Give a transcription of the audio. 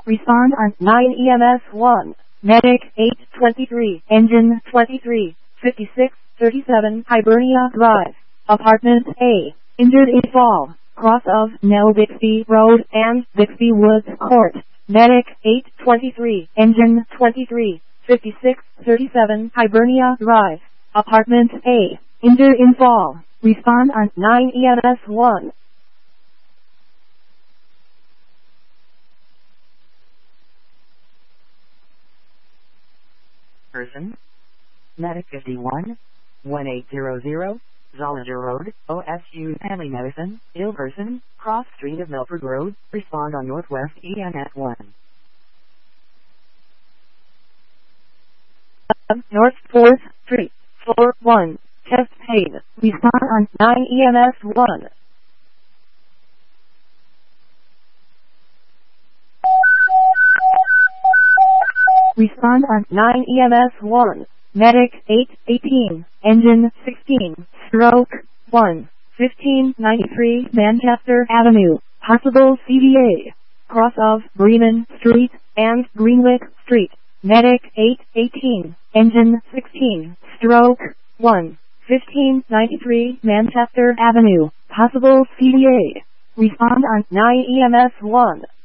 Respond on 9 EMS 1. Medic 823. Engine 23. 5637 Hibernia Drive. Apartment A. Injured in fall. Cross of Nell Bixby Road and Bixby Woods Court. Medic 823. Engine 23. 5637 Hibernia Drive. Apartment A. Injured in fall. Respond on 9 EMS 1. Person. Medic 51. 1800. Zollinger Road, OSU Family Medicine. Ill person. Cross Street of Milford Road. Respond on Northwest EMS 1. North 4th Street. Floor 1. Chest pain. Respond on 9 EMS 1. Respond on 9 EMS 1. Medic 818. Engine 16. Stroke 1. 1593 Manchester Avenue. Possible CVA. Cross of Bremen Street and Greenwick Street. Medic 818. Engine 16. Stroke 1. 1593 Manchester Avenue. Possible CVA. Respond on 9 EMS 1.